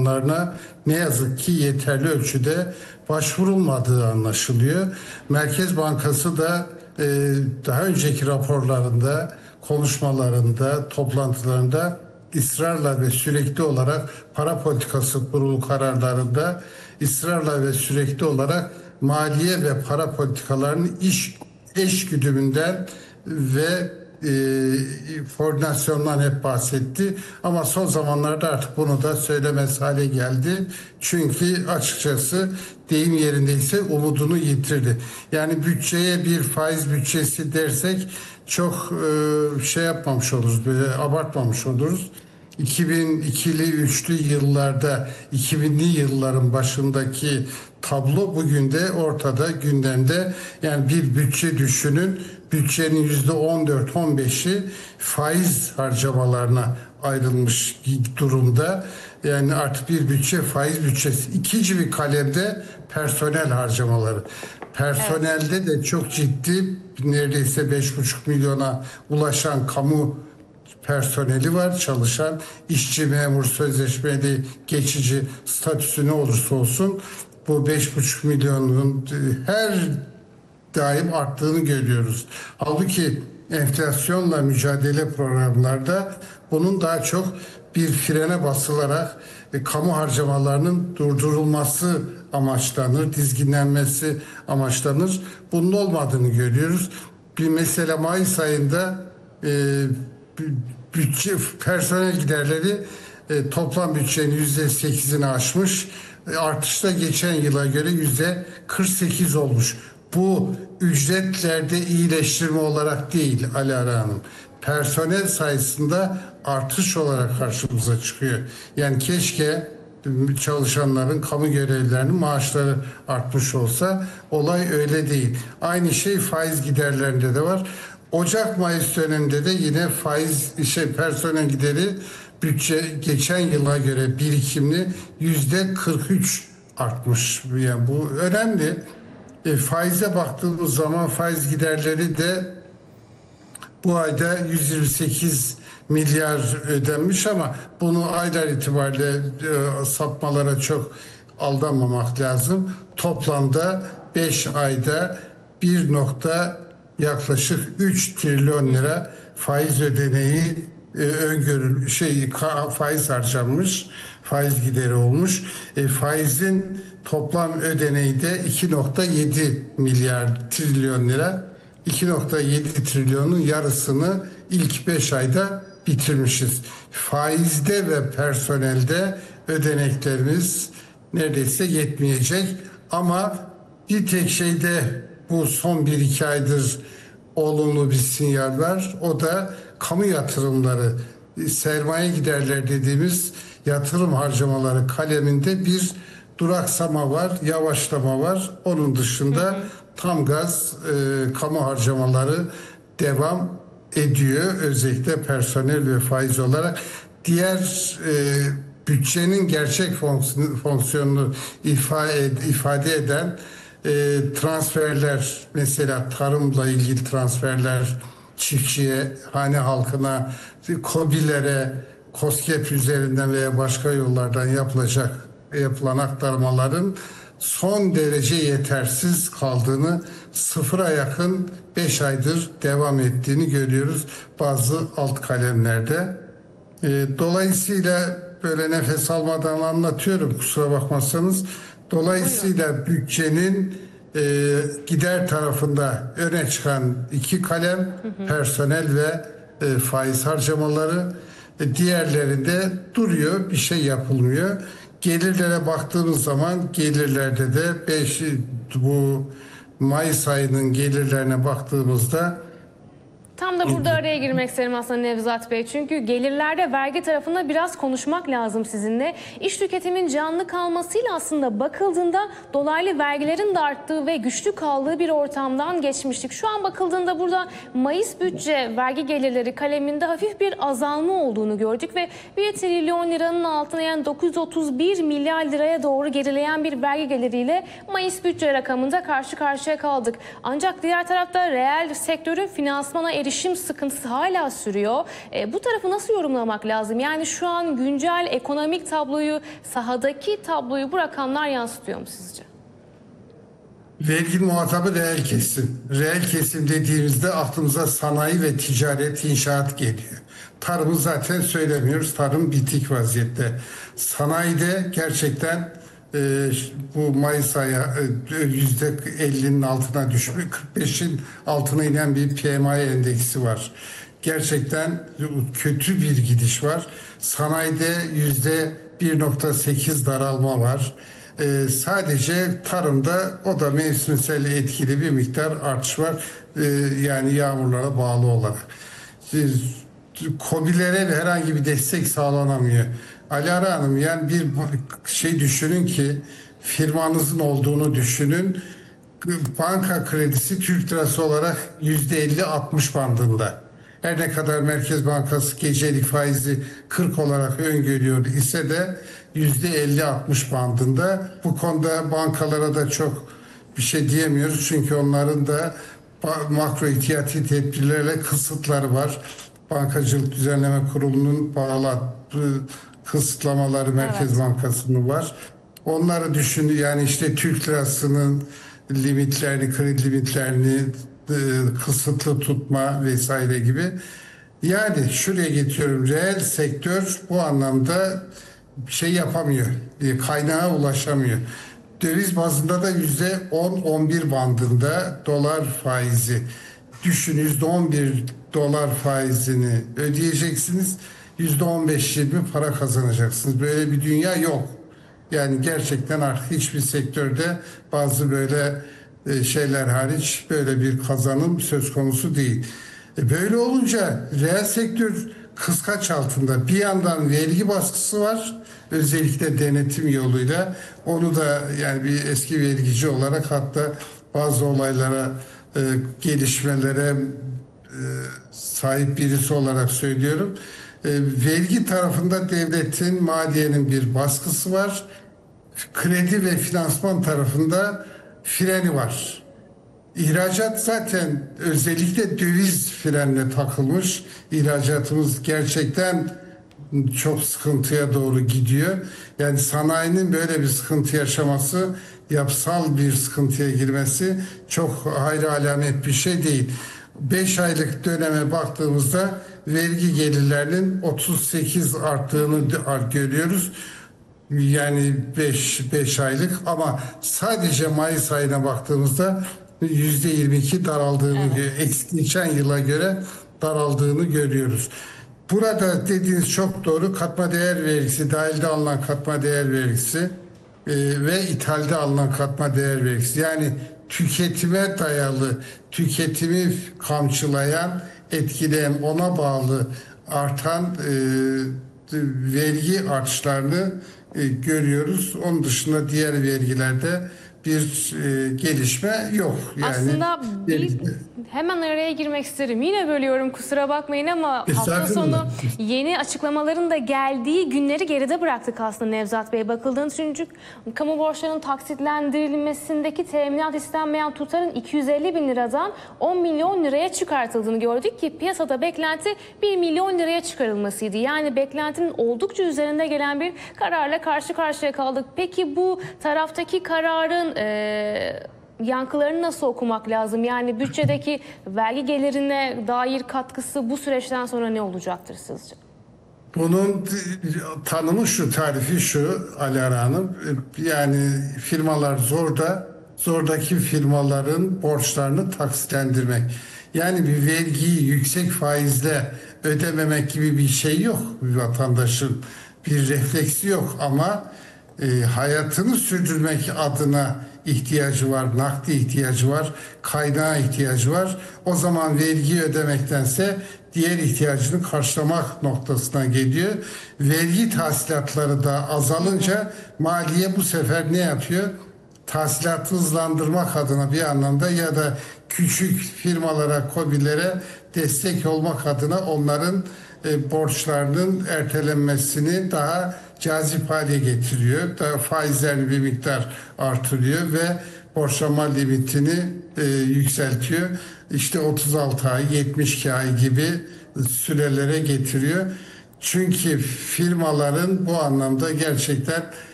ne yazık ki yeterli ölçüde başvurulmadığı anlaşılıyor. Merkez Bankası da daha önceki raporlarında, konuşmalarında, toplantılarında ısrarla ve sürekli olarak para politikası kurulu kararlarında ısrarla ve sürekli olarak maliye ve para politikalarının eş güdümünden ve koordinasyondan hep bahsetti. Ama son zamanlarda artık bunu da söylemez hale geldi. Çünkü açıkçası deyim yerindeyse umudunu yitirdi. Yani bütçeye bir faiz bütçesi dersek çok şey yapmamış oluruz, böyle abartmamış oluruz. 2002'li 3'lü yıllarda 2000'li yılların başındaki tablo bugün de ortada, gündemde. Yani bir bütçe düşünün, bütçenin %14-15'i faiz harcamalarına ayrılmış durumda. Yani artık bir bütçe faiz bütçesi. İkinci bir kalemde personel harcamaları. Personelde de çok ciddi, neredeyse 5,5 milyona ulaşan kamu personeli var, çalışan işçi, memur, sözleşmeli, geçici statüsü ne olursa olsun bu 5,5 milyonun her daim arttığını görüyoruz. Halbuki enflasyonla mücadele programlarda bunun daha çok bir frene basılarak kamu harcamalarının durdurulması amaçlanır, dizginlenmesi amaçlanır. Bunun olmadığını görüyoruz. Bir mesela Mayıs ayında bütçe personel giderleri toplam bütçenin %8'ini aşmış. Artışta geçen yıla göre %48 olmuş. Bu ücretlerde iyileştirme olarak değil Alara Hanım. Personel sayısında artış olarak karşımıza çıkıyor. Yani keşke çalışanların, kamu görevlilerinin maaşları artmış olsa, olay öyle değil. Aynı şey faiz giderlerinde de var. Ocak-Mayıs döneminde de yine personel gideri bütçe geçen yıla göre birikimli %43 artmış. Yani bu önemli. Faize baktığımız zaman faiz giderleri de bu ayda 128 milyar ödenmiş ama bunu aylar itibariyle sapmalara çok aldanmamak lazım. Toplamda 5 ayda yaklaşık 3 trilyon lira faiz ödeneği faiz harcanmış, faiz gideri olmuş. Faizin toplam ödeneği de 2,7 milyar trilyon lira. 2,7 trilyonun yarısını ilk 5 ayda bitirmişiz. Faizde ve personelde ödeneklerimiz neredeyse yetmeyecek ama bir tek şeyde bu son 1-2 aydır olumlu bir sinyal var. O da kamu yatırımları, sermaye giderler dediğimiz yatırım harcamaları kaleminde bir duraksama var, yavaşlama var. Onun dışında tam gaz kamu harcamaları devam ediyor. Özellikle personel ve faiz olarak. Diğer bütçenin gerçek fonksiyonunu ifade eden transferler, mesela tarımla ilgili transferler, çiftçiye, hane halkına, KOBİ'lere, KOSGEB üzerinden veya başka yollardan yapılan aktarmaların son derece yetersiz kaldığını, sıfıra yakın 5 aydır devam ettiğini görüyoruz bazı alt kalemlerde. Dolayısıyla böyle nefes almadan anlatıyorum, kusura bakmazsanız. Dolayısıyla bütçenin gider tarafında öne çıkan 2 kalem, personel ve faiz harcamaları. Diğerlerinde duruyor, bir şey yapılmıyor. Gelirlere baktığımız zaman gelirlerde de bu Mayıs ayının gelirlerine baktığımızda tam da burada araya girmek isterim aslında Nevzat Bey. Çünkü gelirlerde vergi tarafında biraz konuşmak lazım sizinle. İş tüketimin canlı kalmasıyla aslında bakıldığında dolaylı vergilerin de arttığı ve güçlü kaldığı bir ortamdan geçmiştik. Şu an bakıldığında burada Mayıs bütçe vergi gelirleri kaleminde hafif bir azalma olduğunu gördük ve 1 trilyon liranın altına, yani 931 milyar liraya doğru gerileyen bir vergi geliriyle Mayıs bütçe rakamında karşı karşıya kaldık. Ancak diğer tarafta reel sektörün finansmana erişimi geçim sıkıntısı hala sürüyor. Bu tarafı nasıl yorumlamak lazım? Yani şu an güncel ekonomik tabloyu, sahadaki tabloyu bu rakamlar yansıtıyor mu sizce? Vergi muhatabı reel kesim. Reel kesim dediğimizde aklımıza sanayi ve ticaret, inşaat geliyor. Tarımı zaten söylemiyoruz. Tarım bitik vaziyette. Sanayide gerçekten bu Mayıs ayı %50'nin altına düşmüş, 45'in altına inen bir PMI endeksi var. Gerçekten kötü bir gidiş var. Sanayide %1,8 daralma var. Sadece tarımda o da mevsimsel etkili bir miktar artış var. Yani yağmurlara bağlı olarak. KOBİ'lere herhangi bir destek sağlanamıyor. Alara Hanım, yani bir şey düşünün ki, firmanızın olduğunu düşünün. Banka kredisi Türk lirası olarak %50-60 bandında. Her ne kadar Merkez Bankası gecelik faizi 40 olarak öngörüyor ise de %50-60 bandında. Bu konuda bankalara da çok bir şey diyemiyoruz. Çünkü onların da makro ihtiyati tedbirlerle kısıtları var. Bankacılık Düzenleme Kurulu'nun bağladığı kısıtlamaları Merkez Bankası'nın var. Onları düşün, yani işte Türk lirasının limitlerini, kredi limitlerini kısıtlı tutma vesaire gibi. Yani şuraya getiriyorum, reel sektör bu anlamda şey yapamıyor, kaynağa ulaşamıyor. Döviz bazında da %10-11 bandında dolar faizi. Düşün, %11 dolar faizini ödeyeceksiniz, %15-20 para kazanacaksınız. Böyle bir dünya yok. Yani gerçekten artık hiçbir sektörde bazı böyle şeyler hariç böyle bir kazanım söz konusu değil. Böyle olunca reel sektör kıskaç altında. Bir yandan vergi baskısı var, özellikle denetim yoluyla. Onu da yani bir eski vergici olarak, hatta bazı olaylara, gelişmelere sahip birisi olarak söylüyorum. Vergi tarafında devletin, maliyenin bir baskısı var. Kredi ve finansman tarafında freni var. İhracat zaten özellikle döviz frenle takılmış. İhracatımız gerçekten çok sıkıntıya doğru gidiyor. Yani sanayinin böyle bir sıkıntı yaşaması, yapısal bir sıkıntıya girmesi çok hayra alamet bir şey değil. 5 aylık döneme baktığımızda vergi gelirlerinin 38 arttığını görüyoruz. Yani 5 aylık, ama sadece Mayıs ayına baktığımızda %22 daraldığını, geçen yıla göre daraldığını görüyoruz. Burada dediğiniz çok doğru. Katma değer vergisi, dahilde alınan katma değer vergisi ve ithalde alınan katma değer vergisi. Yani tüketime dayalı, tüketimi kamçılayan, etkileyen, ona bağlı artan vergi artışlarını görüyoruz. Onun dışında diğer vergilerde bir gelişme yok. Yani aslında hemen araya girmek isterim. Yine bölüyorum, kusura bakmayın, ama hafta sonu yeni açıklamaların da geldiği günleri geride bıraktık aslında Nevzat Bey. Bakıldığında çünkü kamu borçlarının taksitlendirilmesindeki teminat istenmeyen tutarın 250 bin liradan 10 milyon liraya çıkartıldığını gördük ki piyasada beklenti 1 milyon liraya çıkarılmasıydı. Yani beklentinin oldukça üzerinde gelen bir kararla karşı karşıya kaldık. Peki bu taraftaki kararın yankılarını nasıl okumak lazım? Yani bütçedeki vergi gelirine dair katkısı bu süreçten sonra ne olacaktır sizce? Bunun tanımı şu, tarifi şu Alara Hanım. Yani firmalar zorda, zordaki firmaların borçlarını taksitlendirmek. Yani bir vergiyi yüksek faizle ödememek gibi bir şey yok. Bir vatandaşın bir refleksi yok, ama hayatını sürdürmek adına ihtiyacı var, nakdi ihtiyacı var, kaynağa ihtiyacı var. O zaman vergi ödemektense diğer ihtiyacını karşılamak noktasına geliyor. Vergi tahsilatları da azalınca maliye bu sefer ne yapıyor? Tahsilatı hızlandırmak adına bir anlamda ya da küçük firmalara, KOBİ'lere destek olmak adına onların borçlarının ertelenmesini daha cazip hale getiriyor. Daha faizlerini bir miktar artırıyor ve borçlanma limitini yükseltiyor. İşte 36 ay, 72 ay gibi sürelere getiriyor. Çünkü firmaların bu anlamda gerçekten